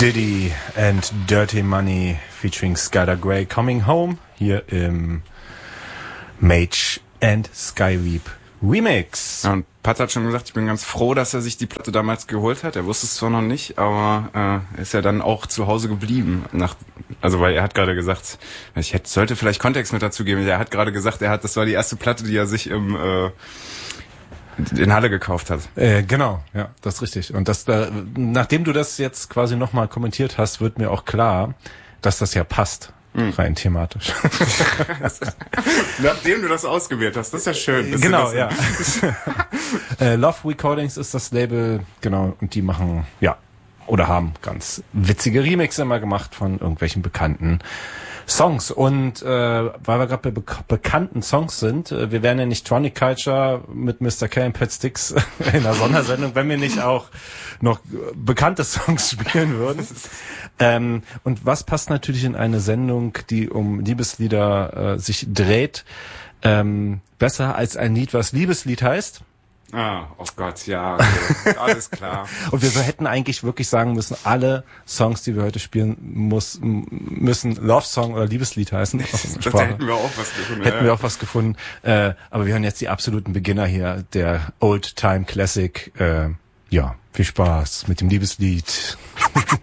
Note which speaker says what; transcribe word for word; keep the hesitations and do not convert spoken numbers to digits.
Speaker 1: Diddy and Dirty Money featuring Skylar Grey, Coming Home, hier im Mage and Skyweep Remix.
Speaker 2: Ja, und Pat hat schon gesagt, ich bin ganz froh, dass er sich die Platte damals geholt hat. Er wusste es zwar noch nicht, aber äh, ist ja dann auch zu Hause geblieben. Nach, also weil er hat gerade gesagt, ich hätte, sollte vielleicht Kontext mit dazu geben. Er hat gerade gesagt, er hat, das war die erste Platte, die er sich im äh, in Halle gekauft hat.
Speaker 1: Äh, genau, ja, das ist richtig. Und das, da, nachdem du das jetzt quasi nochmal kommentiert hast, wird mir auch klar, dass das ja passt. Mhm. Rein thematisch.
Speaker 2: Nachdem du das ausgewählt hast, das ist ja schön.
Speaker 1: Genau, ja. äh, Love Recordings ist das Label, genau, und die machen, ja, oder haben ganz witzige Remixe immer gemacht von irgendwelchen bekannten Songs. Und äh, weil wir gerade bei be- bekannten Songs sind, äh, wir wären ja nicht Tronic Culture mit Mister K und Pat Sticks in einer Sondersendung, wenn wir nicht auch noch bekannte Songs spielen würden. Ähm, und was passt natürlich in eine Sendung, die um Liebeslieder äh, sich dreht, ähm, besser als ein Lied, was Liebeslied heißt?
Speaker 2: Ah, oh Gott, ja, okay. Alles klar.
Speaker 1: Und wir hätten eigentlich wirklich sagen müssen, alle Songs, die wir heute spielen, muss, müssen Love Song oder Liebeslied heißen.
Speaker 2: Da hätten wir auch was gefunden.
Speaker 1: Hätten
Speaker 2: ja.
Speaker 1: wir auch was gefunden. Äh, aber wir hören jetzt die absoluten Beginner hier, der Old Time Classic. Äh, ja, viel Spaß mit dem Liebeslied.